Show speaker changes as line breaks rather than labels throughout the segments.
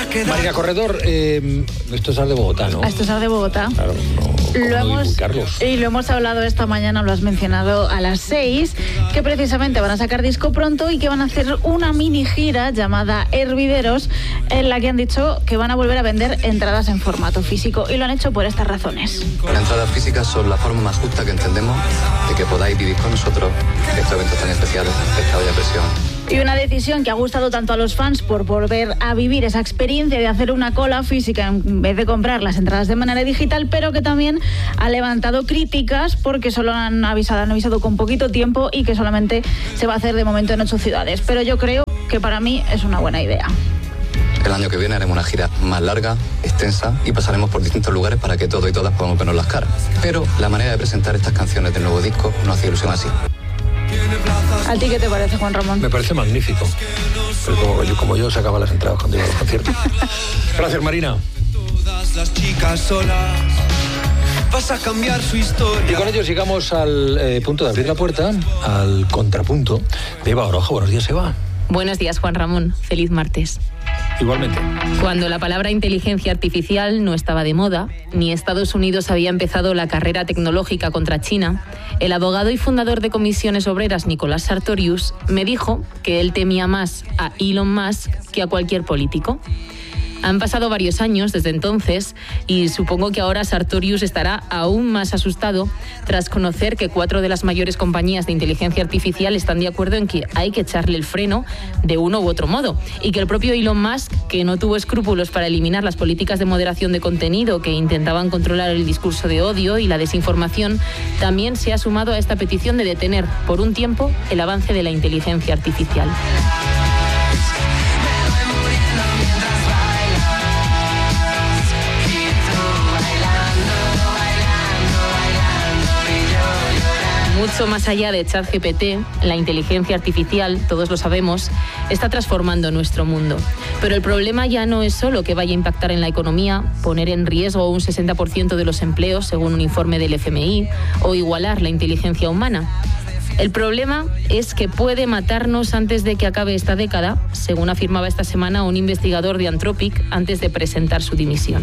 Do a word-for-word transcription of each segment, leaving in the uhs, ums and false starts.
Marina Corredor, eh, esto es Ar de Bogotá, ¿no?
Esto es Ar de Bogotá.
Claro, no,
lo
no
hemos, y lo hemos hablado esta mañana, lo has mencionado a las seis, que precisamente van a sacar disco pronto y que van a hacer una mini gira llamada Hervideros, en la que han dicho que van a volver a vender entradas en formato físico, y lo han hecho por estas razones.
Las entradas físicas son la forma más justa que entendemos de que podáis vivir con nosotros estos eventos tan especiales, esta olla presión.
Y una decisión que ha gustado tanto a los fans por volver a vivir esa experiencia de hacer una cola física en vez de comprar las entradas de manera digital, pero que también ha levantado críticas porque solo han avisado, han avisado con poquito tiempo y que solamente se va a hacer de momento en ocho ciudades. Pero yo creo que para mí es una buena idea.
El año que viene haremos una gira más larga, extensa, y pasaremos por distintos lugares para que todos y todas podamos vernos las caras. Pero la manera de presentar estas canciones del nuevo disco nos hace ilusión así.
¿A ti qué te parece, Juan Ramón?
Me parece magnífico. Pero como yo, como yo sacaba las entradas cuando iba a los conciertos. Gracias, Marina.
Todas las chicas solas, vas a cambiar su historia.
Y con ello llegamos al eh, punto de abrir la puerta, al contrapunto de Eva Oroja. Buenos días, Eva.
Buenos días, Juan Ramón. Feliz martes.
Igualmente.
Cuando la palabra inteligencia artificial no estaba de moda, ni Estados Unidos había empezado la carrera tecnológica contra China, el abogado y fundador de Comisiones Obreras, Nicolás Sartorius, me dijo que él temía más a Elon Musk que a cualquier político. Han pasado varios años desde entonces y supongo que ahora Sartorius estará aún más asustado tras conocer que cuatro de las mayores compañías de inteligencia artificial están de acuerdo en que hay que echarle el freno de uno u otro modo, y que el propio Elon Musk, que no tuvo escrúpulos para eliminar las políticas de moderación de contenido que intentaban controlar el discurso de odio y la desinformación, también se ha sumado a esta petición de detener por un tiempo el avance de la inteligencia artificial. Mucho más allá de ChatGPT, la inteligencia artificial, todos lo sabemos, está transformando nuestro mundo. Pero el problema ya no es solo que vaya a impactar en la economía, poner en riesgo un sesenta por ciento de los empleos, según un informe del F M I, o igualar la inteligencia humana. El problema es que puede matarnos antes de que acabe esta década, según afirmaba esta semana un investigador de Anthropic antes de presentar su dimisión.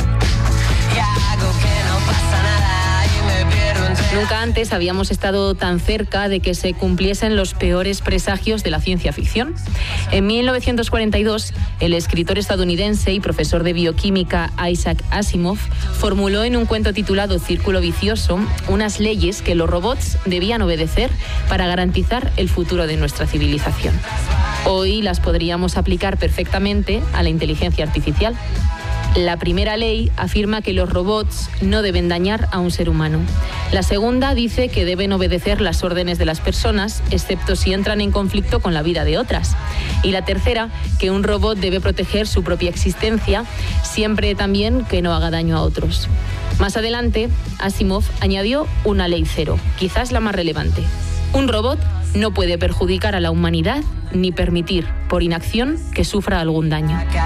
Nunca antes habíamos estado tan cerca de que se cumpliesen los peores presagios de la ciencia ficción. En mil novecientos cuarenta y dos, el escritor estadounidense y profesor de bioquímica Isaac Asimov formuló en un cuento titulado Círculo Vicioso unas leyes que los robots debían obedecer para garantizar el futuro de nuestra civilización. Hoy las podríamos aplicar perfectamente a la inteligencia artificial. La primera ley afirma que los robots no deben dañar a un ser humano. La segunda dice que deben obedecer las órdenes de las personas, excepto si entran en conflicto con la vida de otras. Y la tercera, que un robot debe proteger su propia existencia, siempre también que no haga daño a otros. Más adelante, Asimov añadió una ley cero, quizás la más relevante. Un robot no puede perjudicar a la humanidad ni permitir, por inacción, que sufra algún daño.